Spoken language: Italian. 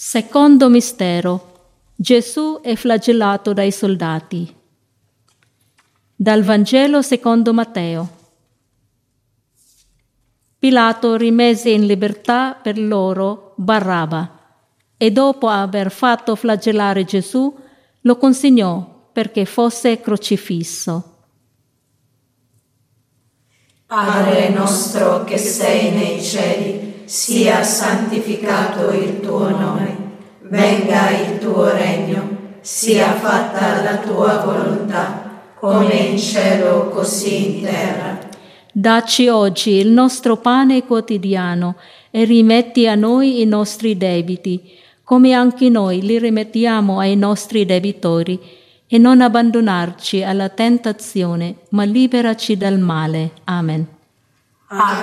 Secondo mistero. Gesù è flagellato dai soldati. Dal Vangelo secondo Matteo. Pilato rimise in libertà per loro Barabba e dopo aver fatto flagellare Gesù lo consegnò perché fosse crocifisso. Padre nostro che sei nei cieli, sia santificato il tuo nome, venga il tuo regno, sia fatta la tua volontà, come in cielo così in terra. Dacci oggi il nostro pane quotidiano e rimetti a noi i nostri debiti, come anche noi li rimettiamo ai nostri debitori, e non abbandonarci alla tentazione, ma liberaci dal male. Amen.